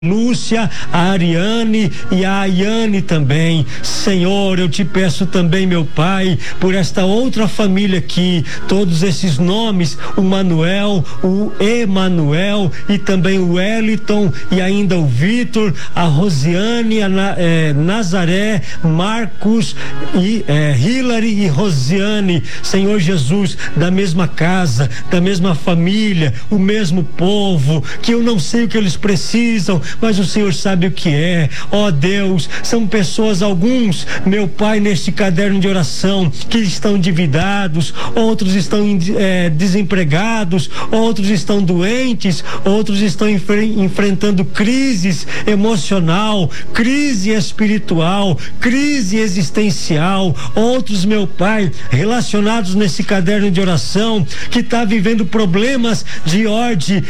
Lúcia, a Ariane e a Ayane também. Senhor, eu te peço também, meu Pai, por esta outra família aqui, todos esses nomes, o Manuel, o Emanuel e também o Wellington e ainda o Vitor, a Rosiane, a Nazaré, Marcos e Hilary e Rosiane. Senhor Jesus, da mesma casa, da mesma família, o mesmo povo, que eu não sei o que eles precisam, mas o Senhor sabe o que é. Ó Deus, são pessoas, alguns, meu Pai, neste caderno de oração, que estão endividados, outros estão desempregados, outros estão doentes, outros estão enfrentando crises emocional, crise espiritual, crise existencial, outros, meu Pai, relacionados nesse caderno de oração, que está vivendo problemas de ordem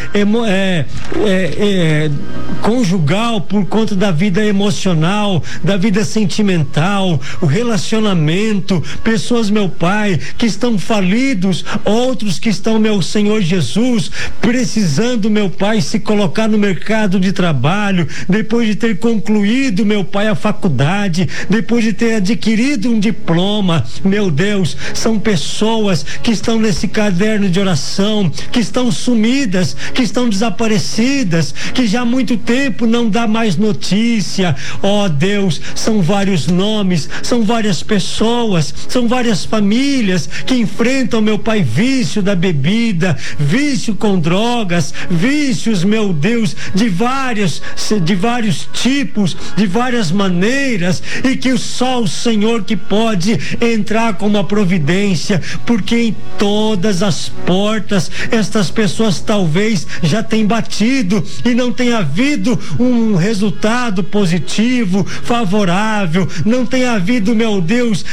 conjugal por conta da vida emocional, da vida sentimental, o relacionamento, pessoas, meu Pai, que estão falidos, outros que estão, meu Senhor Jesus, precisando, meu Pai, se colocar no mercado de trabalho, depois de ter concluído, meu Pai, a faculdade, depois de ter adquirido um diploma. Meu Deus, são pessoas que estão nesse caderno de oração, que estão sumidas, que estão desaparecidas, que já há muito tempo não dá mais notícia. Ó Deus, são vários nomes, são várias pessoas, são várias famílias que enfrentam, meu Pai, vício da bebida, vício com drogas, vícios, meu Deus, de vários tipos, de várias maneiras, e que só o Senhor que pode entrar com uma providência, porque em todas as portas estas pessoas talvez já tenham batido e não tenha havido um resultado positivo, favorável, não tem havido, meu Deus,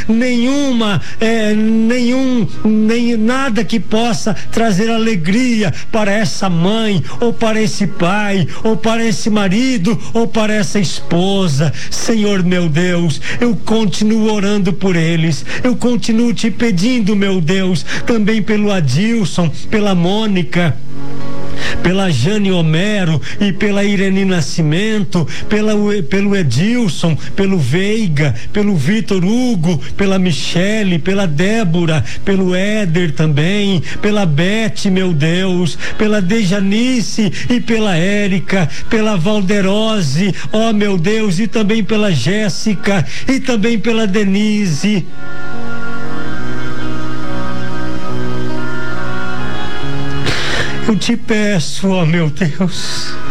nada que possa trazer alegria para essa mãe, ou para esse pai, ou para esse marido, ou para essa esposa. Senhor, meu Deus, eu continuo orando por eles, eu continuo te pedindo, meu Deus, também pelo Adilson, pela Mônica, pela Jane Homero e pela Irene Nascimento, pelo Edilson, pelo Veiga, pelo Vitor Hugo, pela Michele, pela Débora, pelo Éder também, pela Beth, meu Deus, pela Dejanice e pela Érica, pela Valderose, ó meu Deus, e também pela Jéssica e também pela Denise. Eu te peço, ó meu Deus,